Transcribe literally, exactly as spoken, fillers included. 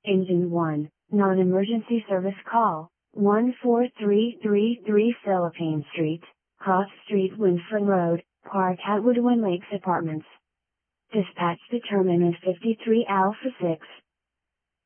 Engine one, non-emergency service call, one four three three three Philippine Street, Cross Street, Winfred Road, Park at Woodwind Lakes Apartments. Dispatch determinant fifty-three Alpha six.